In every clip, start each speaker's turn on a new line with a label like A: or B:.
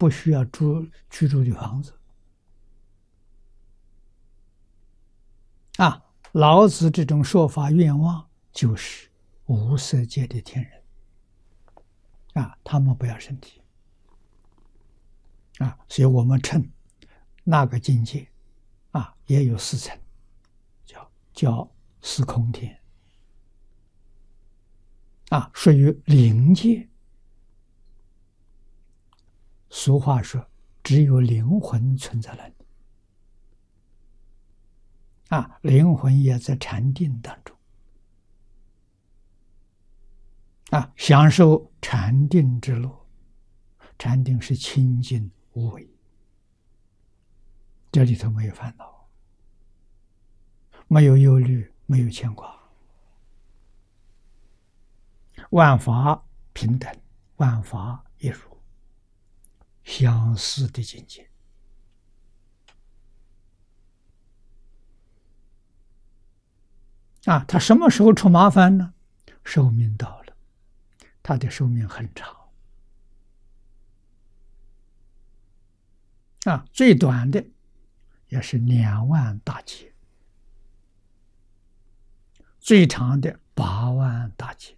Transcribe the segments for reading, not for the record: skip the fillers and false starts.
A: 不需要居住的房子。老子这种说法愿望就是无色界的天人他们不要身体所以我们称那个境界也有4层，叫司空天属于灵界。俗话说，只有灵魂存在那里灵魂也在禅定当中享受禅定之乐。禅定是清净无为，这里头没有烦恼，没有忧虑，没有牵挂，万法平等，万法一如，相似的境界他什么时候出麻烦呢？寿命到了，他的寿命很长最短的也是2万大劫，最长的8万大劫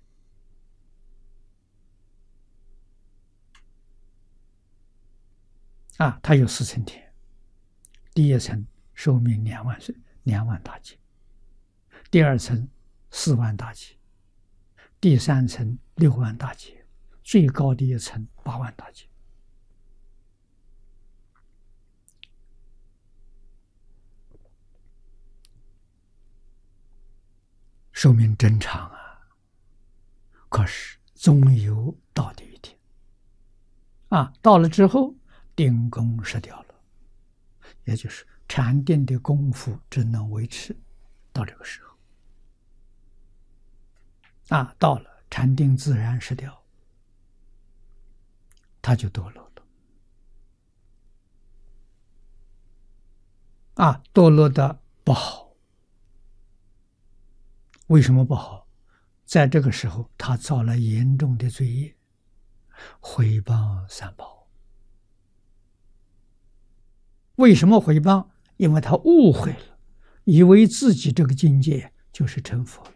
A: 它有4层天。第一层寿命2万岁，2万大劫；第2层4万大劫；第3层6万大劫；最高的一层8万大劫。寿命真长可是终有到的一天到了之后定功失掉了，也就是禅定的功夫只能维持到这个时候到了禅定自然失掉，他就堕落了堕落的不好。为什么不好？在这个时候他造了严重的罪业，毁谤三宝。为什么毁谤？因为他误会了，以为自己这个境界就是成佛了，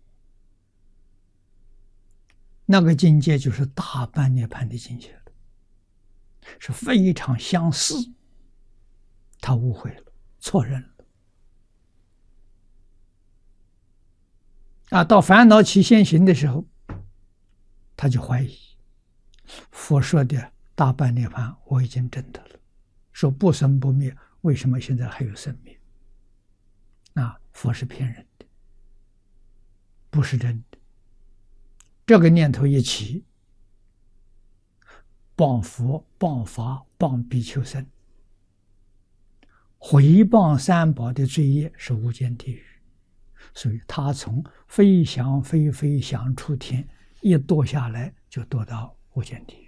A: 那个境界就是大般涅槃的境界了，是非常相似，他误会了，错认了到烦恼起现行的时候，他就怀疑佛说的大般涅槃我已经证得了，说不生不灭，为什么现在还有生灭？佛是骗人的，不是真的。这个念头一起，谤佛、谤法、谤比丘僧，毁谤三宝的罪业是无间地狱。所以他从非想非非想出天一堕下来，就堕到无间地狱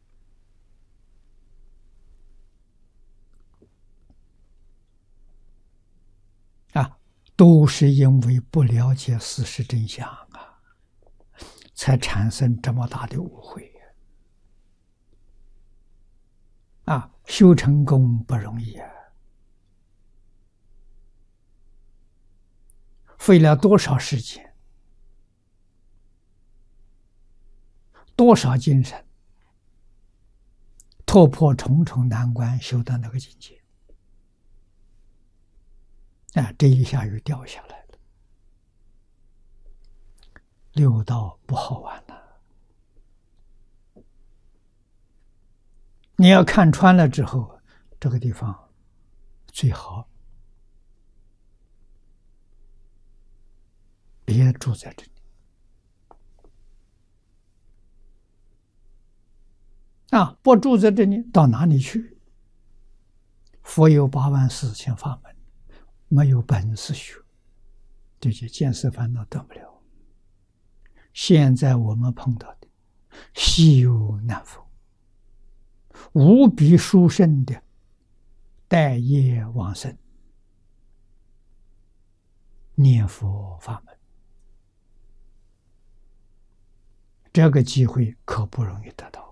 A: 都是因为不了解事实真相才产生这么大的误会修成功不容易费了多少时间，多少精神，突破重重难关，修到那个境界这一下又掉下来了。六道不好玩了，你要看穿了之后，这个地方最好别住在这里不住在这里到哪里去？佛有84000法门，没有本事学，这些见思烦恼得不了。现在我们碰到的稀有难逢，无比殊胜的待业往生念佛法门，这个机会可不容易得到。